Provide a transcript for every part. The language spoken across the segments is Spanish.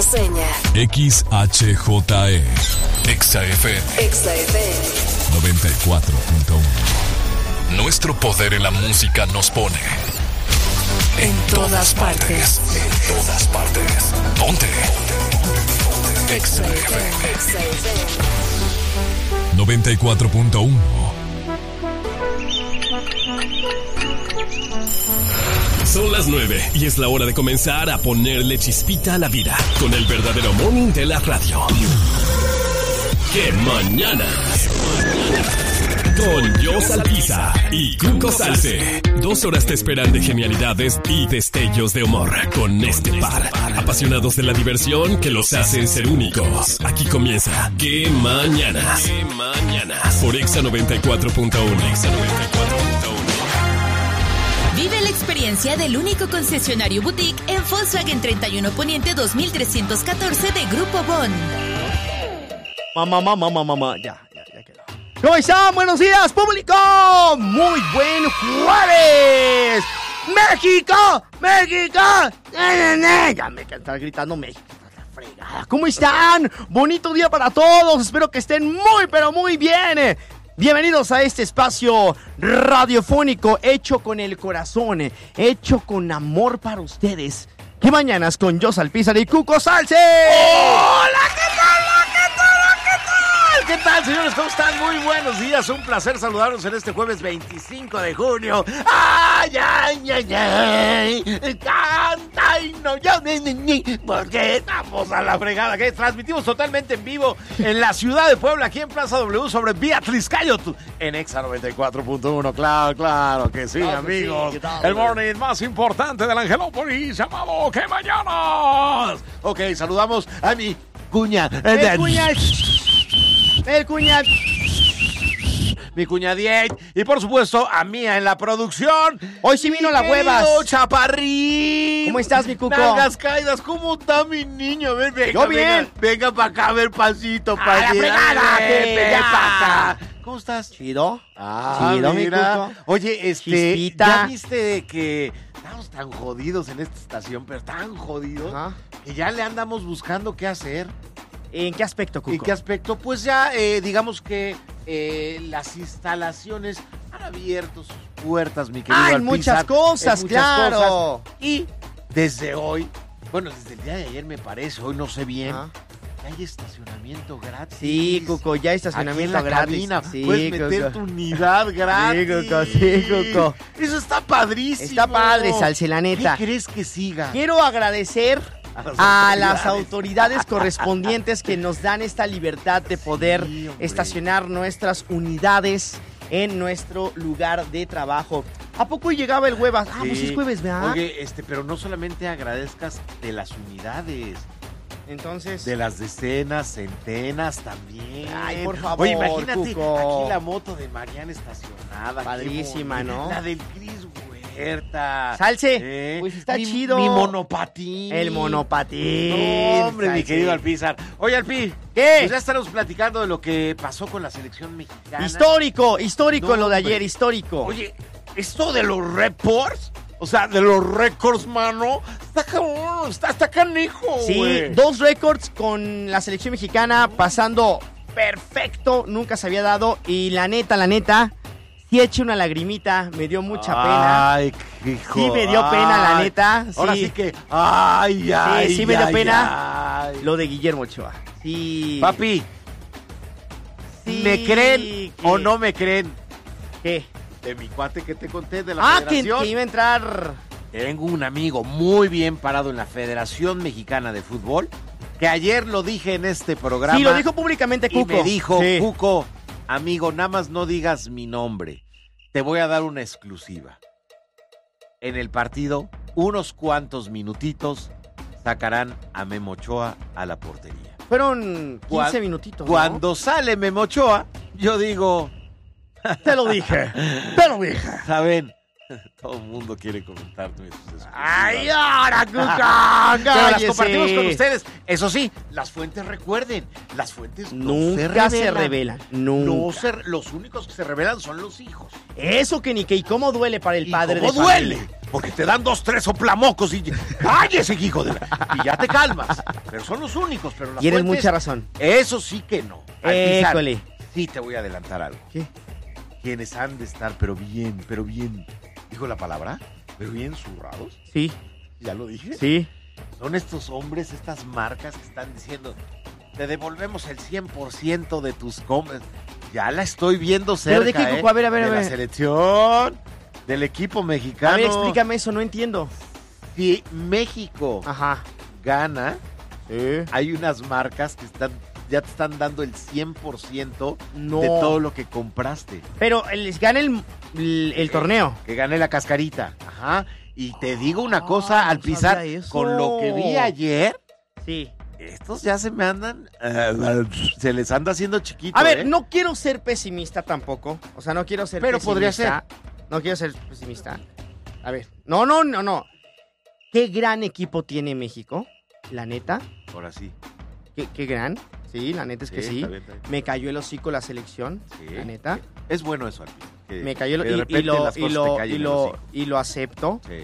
Costeña. XHJE. Exa FM. 94.1. Nuestro poder en la música nos pone en todas partes. En todas partes. ¿Dónde? Exa FM. 94.1. Son las 9 y es la hora de comenzar a ponerle chispita a la vida con el verdadero morning de la radio. ¡Qué mañanas! Con Jos Alpiza y Cuco Salce. 2 horas te esperan de genialidades y destellos de humor con este par. Apasionados de la diversión que los hacen ser únicos. Aquí comienza ¡Qué mañanas! ¡Qué mañanas! Por Exa 94.1. Exa 94.1. Vive la experiencia del único concesionario boutique en Volkswagen 31 Poniente 2314 de Grupo Bond. Mamá, ya quedó. ¿Cómo están? Buenos días, público. Muy buen jueves. ¡México! Ya me están gritando México. Fregada. ¿Cómo están? Bonito día para todos. Espero que estén muy, pero muy bien. Bienvenidos a este espacio radiofónico hecho con el corazón, hecho con amor para ustedes. ¿Qué mañanas con Jos Alpiza y Cuco Salce? ¡Hola! ¿Qué tal, señores? ¿Cómo están? Muy buenos días. Un placer saludarlos en este jueves 25 de junio. ¡Ay! ¡Canta y no! Porque estamos a la fregada. Que transmitimos totalmente en vivo en la ciudad de Puebla, aquí en Plaza W, sobre Beatriz Cayot, en Exa 94.1. Claro que sí, claro, amigos. Sí, el morning más importante del Angelópolis, llamado ¡Qué mañanas! Ok, saludamos a mi cuña. El cuñado. Mi cuñadiet. Y por supuesto, a Mía en la producción. Hoy sí vino la huevas. Chaparrín. ¿Cómo estás, mi Cuco? Nalgas caídas. ¿Cómo está mi niño? Ven, venga. Yo bien. Venga para acá, a ver, pasito. Para acá. ¿Cómo estás? Chido. Chido, mi Cuco. Oye, Chispita. ¿ya viste que estamos tan jodidos en esta estación, pero tan jodidos, que ya le andamos buscando qué hacer? ¿En qué aspecto, Cuco? ¿En qué aspecto? Pues ya, digamos que las instalaciones han abierto sus puertas, mi querido en muchas cosas, claro. Y desde hoy, bueno, desde el día de ayer me parece, hoy no sé bien, hay estacionamiento gratis. Sí, Cuco, ya hay estacionamiento gratis. Sí, puedes meter tu unidad gratis. Sí, Cuco. Eso está padrísimo. Está padre, Salce, la neta. ¿Qué crees que siga? Quiero agradecer a las autoridades correspondientes que nos dan esta libertad de poder estacionar nuestras unidades en nuestro lugar de trabajo. ¿A poco llegaba el huevas? Pues es jueves, ¿verdad? Oye, pero no solamente agradezcas de las unidades, entonces, de las decenas, centenas también. Ay, por favor. Oye, imagínate, Cuco. aquí la moto de Mariana estacionada. Padrísima, ¿no? La del Cris Huerta. Salce, pues está chido. Mi monopatín. El monopatín. No, hombre, Salce. mi querido Alpizar. Oye, Alpi. ¿Qué? Pues ya estaremos platicando de lo que pasó con la selección mexicana. Histórico No, lo de ayer, hombre. histórico. Oye, esto de los reports, o sea, de los récords, mano, está cabrón, está canijo, Sí, güey. 2 récords con la selección mexicana pasando perfecto, nunca se había dado. Y la neta, sí eché una lagrimita, me dio mucha pena. Ay, qué hijo. Sí me dio pena, la neta. Sí. Ahora sí que, ay. Sí me dio pena lo de Guillermo Ochoa. Sí. Papi, Sí. ¿me creen ¿Qué? o no me creen? ¿Qué? De mi cuate que te conté de la Que federación. iba a entrar. Tengo un amigo muy bien parado en la Federación Mexicana de Fútbol, que ayer lo dije en este programa. Sí, lo dijo públicamente y Cuco. me dijo, Sí. Cuco, amigo, nada más no digas mi nombre. Te voy a dar una exclusiva. En el partido, unos cuantos minutitos sacarán a Memo Ochoa a la portería. Fueron 15 minutitos, ¿no? Cuando sale Memo Ochoa, yo digo... Te lo dije. ¿Saben? Todo el mundo quiere comentarme sus exclusivas. ¡Ay, ahora, Cuca! Pero las ¡Cállese! compartimos con ustedes. Eso sí, las fuentes recuerden. Las fuentes Nunca se revelan. Nunca. Los únicos que se revelan son los hijos. Eso que ni que y cómo duele para el ¿Y padre cómo de duele? familia. Porque te dan 2, 3 soplamocos y cállese, hijo de la... Y ya te calmas. Pero son los únicos, pero las Tienes fuentes, mucha razón. eso sí que no. Alpizar, École. sí te voy a adelantar algo. ¿Qué? Quienes han de estar, pero bien, ¿dijo la palabra? ¿Pero bien zurrados? Sí, ¿Ya lo dije? sí. Son estos hombres, estas marcas que están diciendo, te devolvemos el 100% de tus compras. Ya la estoy viendo cerca, ¿Pero de qué, Cuco? A ver. de la selección, del equipo mexicano. A ver, explícame eso, no entiendo. Si México Ajá. gana, Sí. hay unas marcas que ya te están dando el 100% No. de todo lo que compraste. Pero les gana el torneo. Que gane la cascarita. Ajá. Y te digo una cosa, al no pisar, sabía eso. con lo que vi ayer, Sí. estos ya se me andan, se les anda haciendo chiquito. A ver, no quiero ser pesimista tampoco. O sea, no quiero ser Pero pesimista. podría ser. No quiero ser pesimista. A ver. No. Qué gran equipo tiene México. La neta. Ahora sí. Qué gran. Sí, la neta es que sí. Está bien, está bien. Me cayó el hocico la selección. Sí. La neta. Es bueno eso, Alpi. que- Me cayó que de repente las cosas te callen el hocico. y lo acepto. Sí.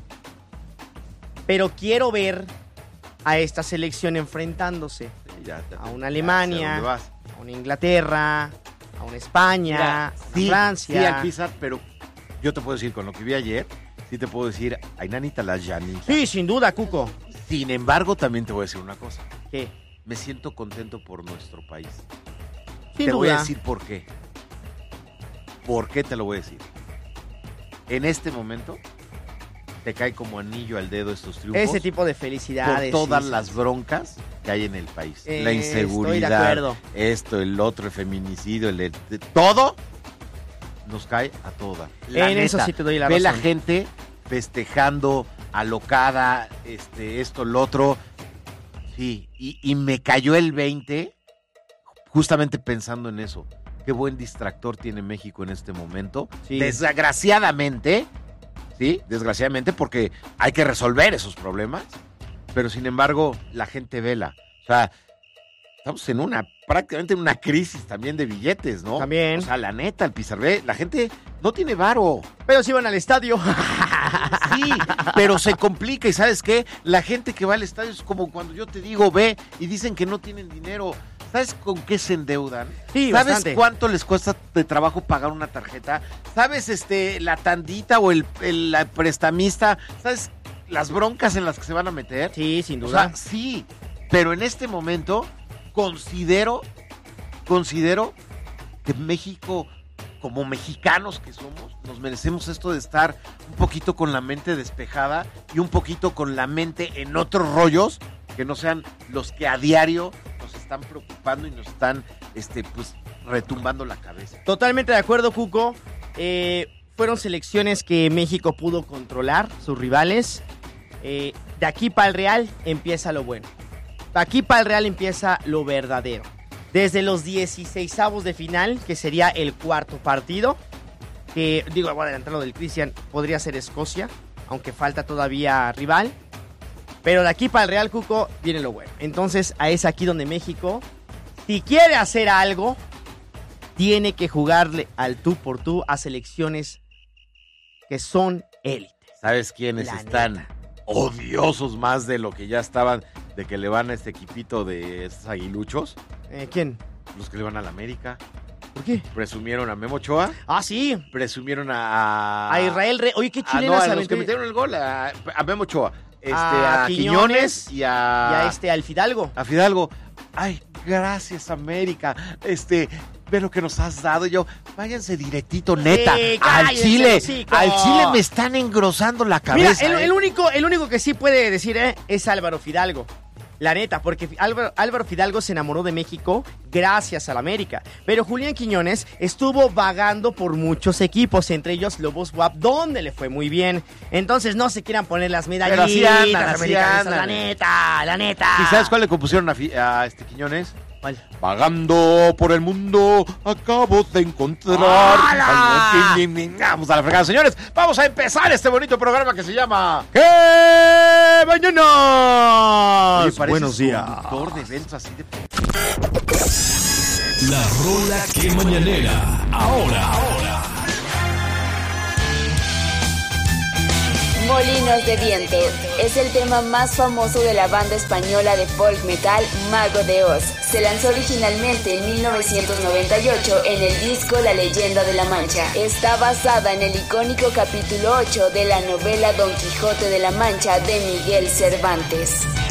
Pero quiero ver a esta selección enfrentándose Ya, a una ya Alemania, sé a dónde vas. a una Inglaterra, a una España, Mira, a sí, Francia. Sí, Alpizar, pero yo te puedo decir, con lo que vi ayer, sí te puedo decir, Ainanita la llanita. Sí, sin duda, Cuco. Sin embargo, también te voy a decir una cosa. ¿Qué? Me siento contento por nuestro país. Sin Te duda. voy a decir por qué. ¿Por qué te lo voy a decir? En este momento, te cae como anillo al dedo estos triunfos. Ese tipo de por felicidades. todas sí, las sí. broncas que hay en el país. La Estoy de inseguridad, acuerdo. esto, el otro, el feminicidio, todo nos cae a toda. La En eso neta, sí te doy la ve razón. la gente festejando, alocada, esto, lo otro. Sí, y me cayó el 20 justamente pensando en eso. Qué buen distractor tiene México en este momento. Sí. Desgraciadamente, sí, desgraciadamente, porque hay que resolver esos problemas. Pero sin embargo, la gente vela. O sea, estamos en prácticamente en una crisis también de billetes, ¿no? También. O sea, la neta, el Pizarre, la gente no tiene varo. Pero sí van al estadio. Sí, pero se complica y ¿sabes qué? La gente que va al estadio es como cuando yo te digo, ve y dicen que no tienen dinero. ¿Sabes con qué se endeudan? Sí, ¿Sabes bastante. cuánto les cuesta de trabajo pagar una tarjeta? ¿Sabes la tandita o el prestamista? ¿Sabes las broncas en las que se van a meter? Sí, sin O duda. sea, sí, pero en este momento considero que México, como mexicanos que somos, nos merecemos esto de estar un poquito con la mente despejada y un poquito con la mente en otros rollos que no sean los que a diario nos están preocupando y nos están pues retumbando la cabeza. Totalmente de acuerdo, Cuco. Fueron selecciones que México pudo controlar, sus rivales. De aquí para el Real empieza lo bueno. De aquí para el Real empieza lo verdadero. Desde los 16avos de final, que sería el cuarto partido, que, voy a adelantar lo del Cristian, podría ser Escocia, aunque falta todavía rival. Pero de aquí para el Real, Cuco, viene lo bueno. Entonces, es aquí donde México, si quiere hacer algo, tiene que jugarle al tú por tú a selecciones que son élite. ¿Sabes quiénes La están neta. odiosos más de lo que ya estaban, de que le van a este equipito de estos aguiluchos? ¿Quién? Los que le van a la América. ¿Por qué? Presumieron a Memo Ochoa, Ah, sí. presumieron a Israel Oye, qué no, chilena a se los aventó. que metieron el gol, a Memo Ochoa, A a Quiñones y Y al Fidalgo. a Fidalgo. Ay, gracias América, ve lo que nos has dado. Yo, váyanse directito, neta, al cállese, Chile, hocico. al Chile me están engrosando la Mira, cabeza. el único que sí puede decir es Álvaro Fidalgo. La neta, porque Álvaro Fidalgo se enamoró de México gracias al América. Pero Julián Quiñones estuvo vagando por muchos equipos, entre ellos Lobos WAP, donde le fue muy bien. Entonces no se quieran poner las medallitas. Pero así andan, así americanistas, andan. la neta. ¿Y sabes cuál le compusieron a Quiñones? ¿Cuál? Vagando por el mundo, acabo de encontrar. Vamos a la fregada, señores. Vamos a empezar este bonito programa que se llama ¡Qué mañana! Buenos días. Conductor de eventos así de... La rola que mañanera. Ahora. Molinos de Viento es el tema más famoso de la banda española de folk metal Mago de Oz. Se lanzó originalmente en 1998 en el disco La Leyenda de la Mancha. Está basada en el icónico capítulo 8 de la novela Don Quijote de la Mancha de Miguel Cervantes.